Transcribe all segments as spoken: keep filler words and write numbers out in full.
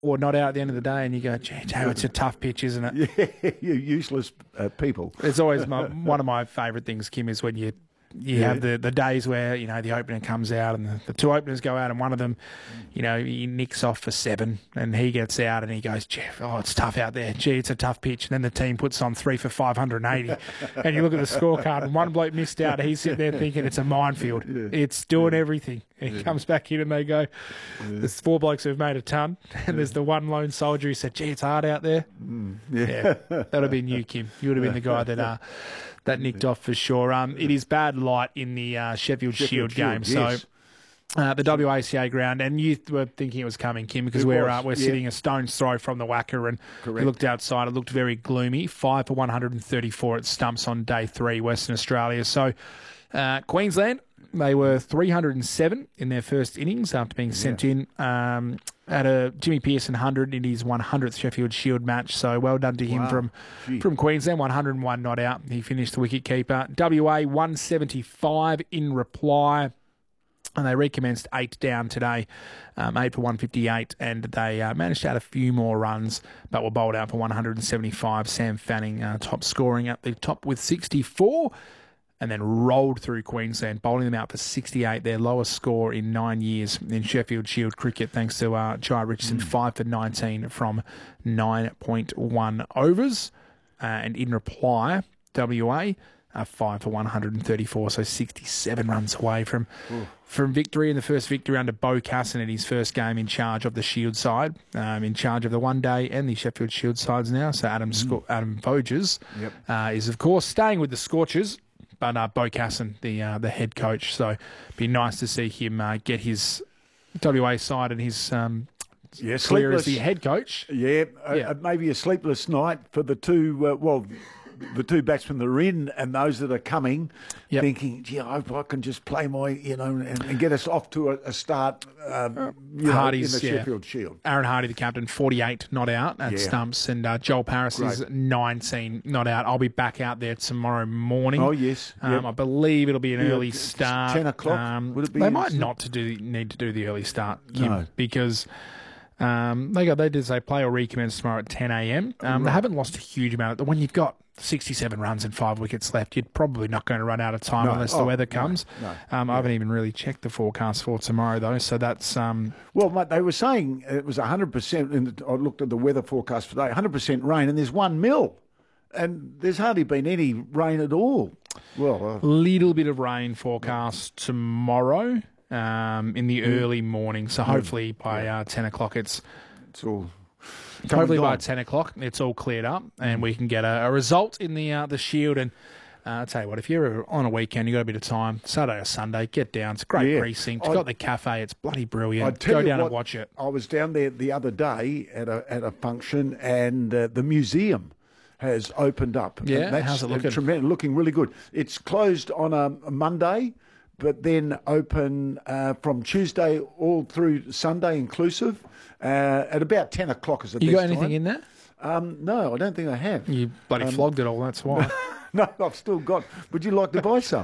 or not out at the end of the day, and you go, gee, Joe, it's a tough pitch, isn't it? Yeah, you useless uh, people. It's always my, one of my favourite things, Kim, is when you you Yeah. have the, the days where, you know, the opener comes out and the, the two openers go out and one of them, you know, he nicks off for seven and he gets out and he goes, Jeff, oh, it's tough out there. Gee, it's a tough pitch. And then the team puts on three for five hundred eighty. And you look at the scorecard and one bloke missed out. He's sitting there thinking it's a minefield. Yeah. It's doing everything. He Yeah. comes back in and they go, there's four blokes who've made a ton. And there's the one lone soldier who said, gee, it's hard out there. Mm, yeah. Yeah, that would have been you, Kim. You would have been the guy that uh, that nicked off for sure. Um, it is bad light in the uh, Sheffield, Sheffield Shield game, Shield, yes. so uh, the W A C A ground, and you were thinking it was coming, Kim, because It we're was, uh, we're yeah. sitting a stone's throw from the Wacker, and Correct. we looked outside. It looked very gloomy. Five for one hundred thirty-four at stumps on day three, Western Australia. So uh, Queensland, they were three hundred seven in their first innings after being sent in. Um, at a Jimmy Pearson one hundred in his one hundredth Sheffield Shield match. So well done to him Wow. from Gee. from Queensland. one hundred and one not out. He finished the wicket keeper. W A one seventy-five in reply. And they recommenced eight down today, um, eight for one fifty-eight, and they uh, managed to add a few more runs, but were bowled out for one hundred seventy-five. Sam Fanning uh, top scoring at the top with sixty-four, and then rolled through Queensland, bowling them out for sixty-eight, their lowest score in nine years in Sheffield Shield cricket, thanks to uh, Jai Richardson, Mm. five for nineteen from nine point one overs. Uh, and in reply, W A, uh, five for one hundred thirty-four, so sixty-seven runs away from Ooh. from victory, in the first victory under Bo Casson in his first game in charge of the Shield side, um, in charge of the One Day and the Sheffield Shield sides now. So Adam Sco- Adam Voges Yep. uh, is, of course, staying with the Scorchers, but uh, Bo Casson, the uh, the head coach. So it'd be nice to see him uh, get his W A side and his um, Yeah, clear as sleepless- the head coach. Yeah, uh, Yeah. uh, maybe a sleepless night for the two, uh, well, the two batsmen that are in and those that are coming, Yep. thinking, gee, I hope I can just play my, you know, and, and get us off to a, a start um, you know, in Hardy's, the yeah. Sheffield Shield. Aaron Hardy, the captain, forty-eight not out at Yeah. stumps, and uh, Joel Paris is Great. nineteen not out. I'll be back out there tomorrow morning. Oh, yes. Um, Yep. I believe it'll be an Yeah, early it's start. ten o'clock. Um, Would it be they in- might not to do need to do the early start, Kim, No. because um, they got they did say play or recommence tomorrow at ten a.m. Um, They Right. haven't lost a huge amount. When you've got sixty-seven runs and five wickets left, you're probably not going to run out of time No. unless the Oh, weather no, comes. no. Um, I haven't even really checked the forecast for tomorrow though, so that's um, Well, mate, they were saying it was one hundred percent, and I looked at the weather forecast for today, one hundred percent rain, and there's one mil. And there's hardly been any rain at all. Well, uh, little bit of rain forecast tomorrow um, in the early morning. So hopefully by uh, ten o'clock it's it's all. hopefully and by gone. ten o'clock it's all cleared up and we can get a, a result in the uh, the Shield. And uh, I'll tell you what, if you're on a weekend, you got a bit of time, Saturday or Sunday, get down. It's a great Yeah. precinct. I- Got the cafe. It's bloody brilliant. I'd tell Go you down what, and watch it. I was down there the other day at a at a function, and uh, the museum has opened up. Yeah, And that's how's it looking? Tremendous, looking really good. It's closed on a, a Monday, but then open uh, from Tuesday all through Sunday inclusive. Uh, at about ten o'clock is the You best got anything time. in there? Um, no, I don't think I have. You bloody Um, flogged it all. That's why. No, I've still got. Would you like to buy some?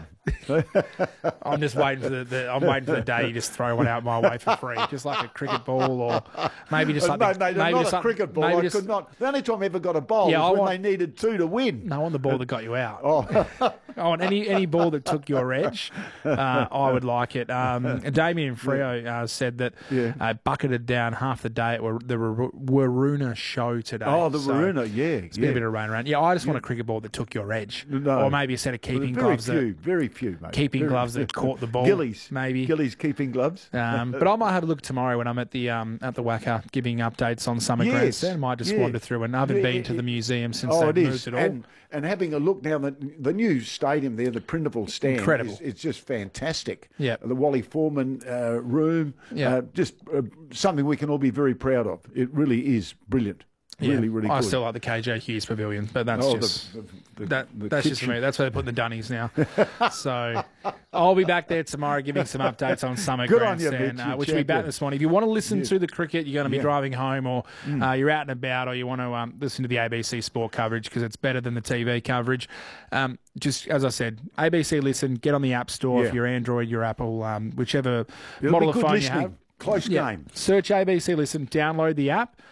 I'm just waiting for the, the I'm waiting for the day you just throw one out my way for free, just like a cricket ball, or maybe just like no, the, mate, maybe not just a like- cricket ball. maybe I just- could not. The only time I ever got a bowl Yeah, I was when want- they needed two to win. No, on the ball that got you out. Oh, Oh, and any any ball that took your edge, uh, I would like it. Um, Damien Freo uh, said that Yeah. uh, bucketed down half the day at Wa- the Wa- Waruna show today. oh, the So Varuna, yeah, It's been yeah. a bit of rain around. Yeah, I just want a cricket ball that took your edge, No. or maybe a set of keeping very gloves few, that very few, mate. keeping Very gloves few. that caught the ball. Gillies, maybe. Gillies keeping gloves. Um, but I might have a look tomorrow when I'm at the um, at the Wacker giving updates on Summer Yes, Grandstand. Might just yeah. wander through, and I haven't Yeah, been yeah, to the yeah. museum since Oh, they've it moved is, it all. and and having a look down the the new stadium there, the Prindiville stand, Incredible. Is, it's just fantastic. Yeah. the Wally Foreman uh, room, Yeah. uh, just uh, something we can all be very proud of. It really is brilliant. Yeah. Really, really I good. still like the K J Hughes Pavilion, but that's Oh, the- just the- the- that, the that's just kitchen. me. That's where they put the dunnies now. So I'll be back there tomorrow giving some updates on Summer Good on you, Grandstand, Mitch, uh, you which will be back champion. this morning. If you want to listen Yeah. to the cricket, you're going to be Yeah. driving home, or Mm. uh, you're out and about, or you want to um, listen to the A B C Sport coverage because it's better than the T V coverage. Um, just as I said, A B C Listen, get on the App Store Yeah. if you're Android, your Apple, um, whichever It'll model be of good phone listening. you have. Close Yeah. game. Search A B C Listen, download the app.